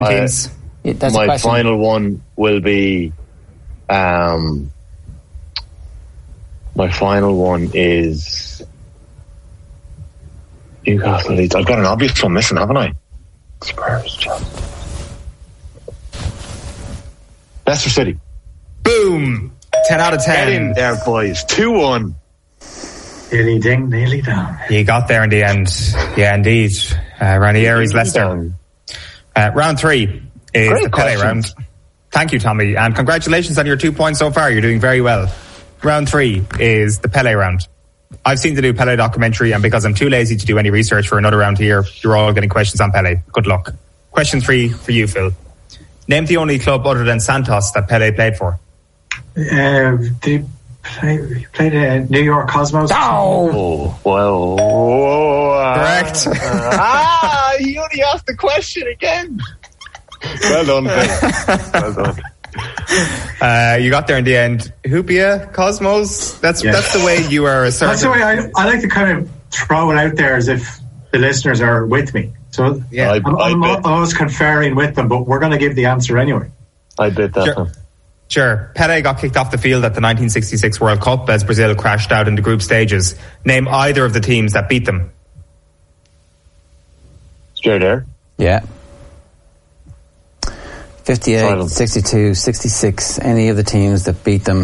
teams. That's my final one will be. My final one is Newcastle Leeds. I've got an obvious one missing, haven't I? Spurs, Chelsea. Leicester City. Boom! 10 out of 10. Get in there, boys. 2-1. Nearly ding, nearly down. You got there in the end. Yeah, indeed. Ranieri's Leicester. Round 3 is Great the Pele questions. round. Thank you, Tommy. And congratulations on your 2 points so far. You're doing very well. Round 3 is the Pele round. I've seen the new Pele documentary, and because I'm too lazy to do any research for another round here, you're all getting questions on Pele. Good luck. Question 3 for you, Phil. Name the only club other than Santos that Pele played for. They played New York Cosmos. Oh, well. Correct. You only asked the question again. Well done, Phil. Well done. You got there in the end. Hupia, Cosmos. That's the way you are assertive. That's the way I like to kind of throw it out there as if the listeners are with me. So yeah, I'm always conferring with them, but we're going to give the answer anyway. I bet that. Sure. Pele got kicked off the field at the 1966 World Cup as Brazil crashed out in the group stages. Name either of the teams that beat them. Straight there. Yeah. 58, 62, 66. Any of the teams that beat them.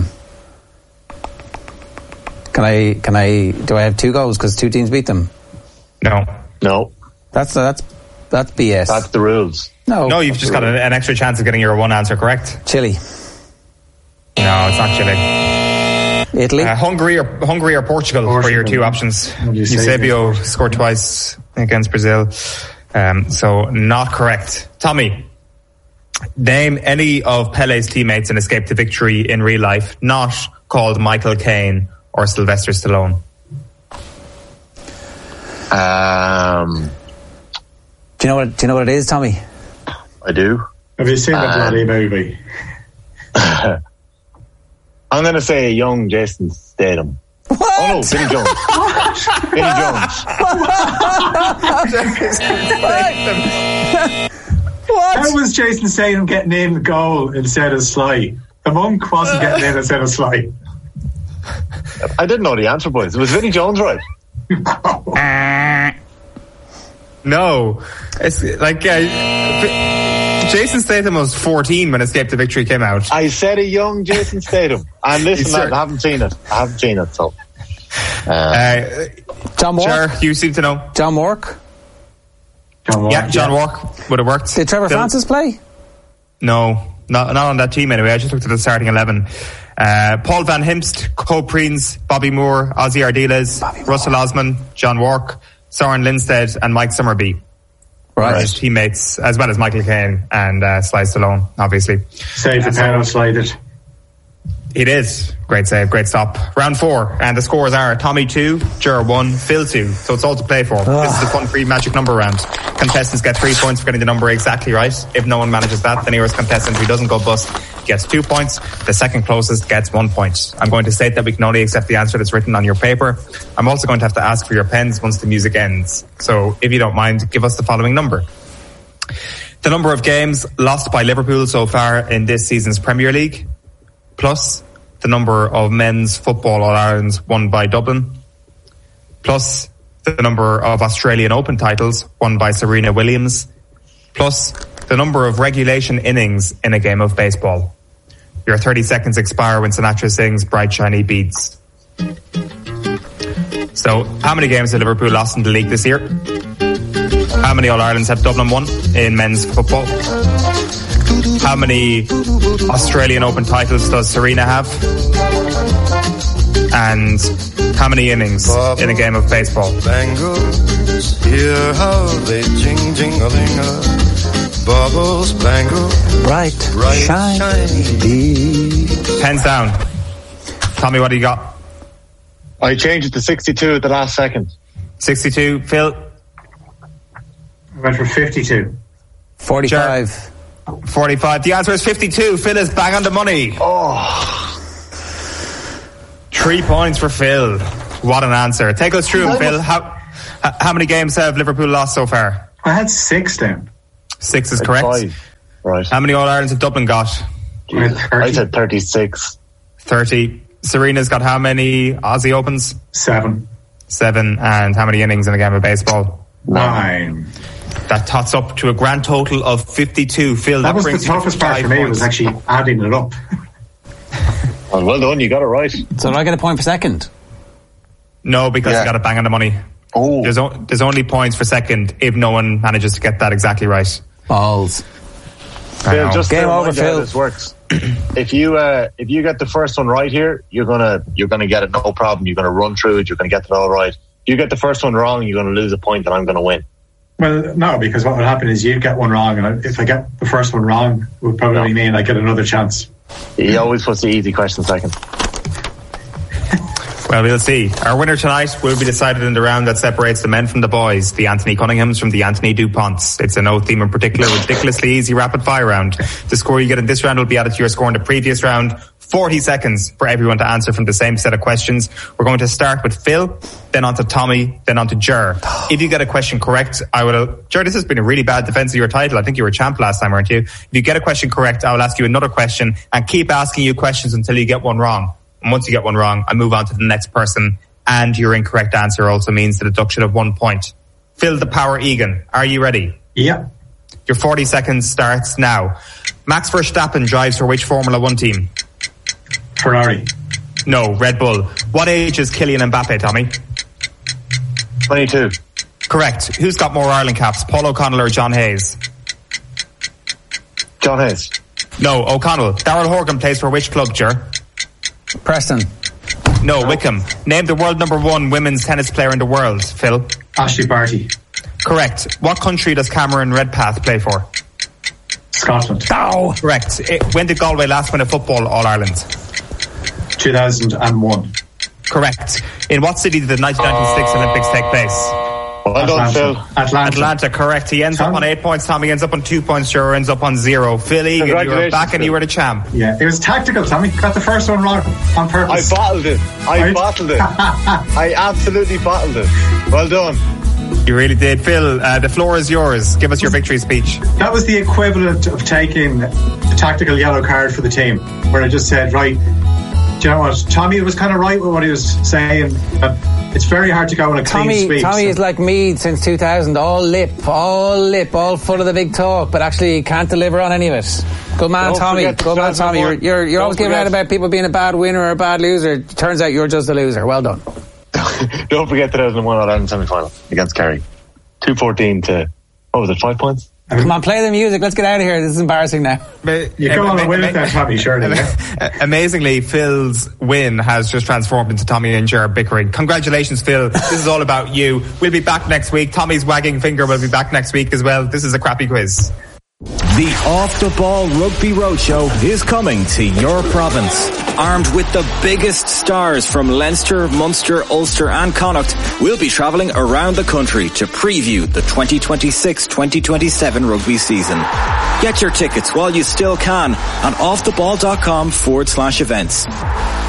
Do I have 2 goals because 2 teams beat them? No. That's BS. That's the rules. No, you've just got an extra chance of getting your one answer correct. Chile. No, it's not Chile. Italy. Hungary or Portugal were your 2 options. Eusebio scored twice against Brazil. So not correct. Tommy, name any of Pele's teammates and escape to victory in real life, not called Michael Caine or Sylvester Stallone. Do you know what it is, Tommy? I do. Have you seen the bloody movie? I'm going to say a young Jason Statham. What? Oh no, Vinnie Jones. Vinnie Jones. What? How was Jason Statham getting in the goal instead of Sly? The monk wasn't getting in instead of Sly. I didn't know the answer, boys. Was Vinnie Jones right? No. It's like Jason Statham was 14 when Escape to Victory came out. I said a young Jason Statham. And listen, I haven't seen it. So. John Wark? Sure, you seem to know. John Wark? John Wark would have worked. Did Trevor Francis play? No, not on that team anyway. I just looked at the starting 11. Paul Van Himst, Cole Preens, Bobby Moore, Ozzy Ardiles, Russell Osman, John Wark, Soren Lindstedt and Mike Summerby. Right. His teammates, as well as Michael Caine and Sly Stallone, obviously. Save the pen, slide it. He did. Great save, great stop. Round 4, and the scores are Tommy 2, Ger 1, Phil 2. So it's all to play for. This is the fun free magic number round. Contestants get 3 points for getting the number exactly right. If no one manages that, the nearest contestant who doesn't go bust gets 2 points. The second closest gets 1 point. I'm going to state that we can only accept the answer that's written on your paper. I'm also going to have to ask for your pens once the music ends. So if you don't mind, give us the following number. The number of games lost by Liverpool so far in this season's Premier League, plus the number of men's football All-Irelands won by Dublin, plus the number of Australian Open titles won by Serena Williams, plus the number of regulation innings in a game of baseball. Your 30 seconds expire when Sinatra sings Bright Shiny Beads. So, how many games have Liverpool lost in the league this year? How many All-Irelands have Dublin won in men's football? How many Australian Open titles does Serena have? And how many innings in a game of baseball? Bangles, hear how they jing-jing-a-ling-a. Bubbles, bangle, bright, shiny beads. Pens down. Tommy, what do you got? I changed it to 62 at the last second. 62. Phil? I went for 52. 45. Sure. 45. The answer is 52. Phil is bang on the money. 3 points for Phil. What an answer. Take us through, Phil. How many games have Liverpool lost so far? I had 6 then. 6 is correct. 5. Right. How many All-Irelands have Dublin got? I said 36. 30. Serena's got how many Aussie Opens? 7. 7. And how many innings in a game of baseball? 9. That tots up to a grand total of 52. Phil, that was brings the toughest part for me, was actually adding it up. Well done, you got it right. So do I get a point for second? No, because you got a bang on the money. Oh. There's only points for second if no one manages to get that exactly right. Balls. Phil, just Game over, how Phil. this works. If you get the first one right here, you're gonna get it, no problem. You're gonna run through it. You're gonna get it all right. If you get the first one wrong, you're gonna lose a point, and I'm gonna win. Well, no, because what will happen is you get one wrong, and if I get the first one wrong, it would probably mean I get another chance. He always puts the easy question second. Well, we'll see. Our winner tonight will be decided in the round that separates the men from the boys, the Anthony Cunninghams from the Anthony DuPonts. It's a no theme in particular, ridiculously easy rapid fire round. The score you get in this round will be added to your score in the previous round. 40 seconds for everyone to answer from the same set of questions. We're going to start with Phil, then on to Tommy, then on to Ger. If you get a question correct, Ger, this has been a really bad defense of your title. I think you were champ last time, weren't you? If you get a question correct, I will ask you another question and keep asking you questions until you get one wrong. And once you get one wrong, I move on to the next person, and your incorrect answer also means the deduction of 1 point. Phil the Power Egan, are you ready? Yeah. Your 40 seconds starts now. Max Verstappen drives for which Formula 1 team? Ferrari. No, Red Bull. What age is Kylian Mbappe, Tommy? 22. Correct. Who's got more Ireland caps, Paul O'Connell or John Hayes? John Hayes. No, O'Connell. Darrell Horgan plays for which club, Ger? Preston. No, Wickham. Name the world number 1 women's tennis player in the world, Phil. Ashley Barty. Correct. What country does Cameron Redpath play for? Scotland. Oh. Correct. When did Galway last win a football All-Ireland? 2001. Correct. In what city did the 1996 Olympics take place? Well done, Phil. Atlanta, correct. He ends up on 8 points. Tommy ends up on 2 points. Ger ends up on 0. Phil Egan, you were back and you were the champ. Yeah, it was tactical, Tommy. Got the first one wrong on purpose. I battled it. I absolutely battled it. Well done. You really did. Phil, the floor is yours. Give us your victory speech. That was the equivalent of taking a tactical yellow card for the team, where I just said, right, do you know what? Tommy was kind of right with what he was saying. It's very hard to go in a clean sweep. Tommy is like me since 2000, all lip, all full of the big talk, but actually can't deliver on any of it. Good man, Tommy. Good man, Tommy. You're always giving out about people being a bad winner or a bad loser. Turns out you're just a loser. Well done. Don't forget 2001 All-Ireland semi-final against Kerry. 2-14 to, what was it, 5 points? Come on, play the music. Let's get out of here. This is embarrassing now. You come on and win it then, Tommy, surely. Amazingly, Phil's win has just transformed into Tommy and Ger bickering. Congratulations, Phil. This is all about you. We'll be back next week. Tommy's wagging finger will be back next week as well. This is a crappy quiz. The Off the Ball Rugby Roadshow is coming to your province. Armed with the biggest stars from Leinster, Munster, Ulster and Connacht, we'll be travelling around the country to preview the 2026-2027 rugby season. Get your tickets while you still can on offtheball.com/events.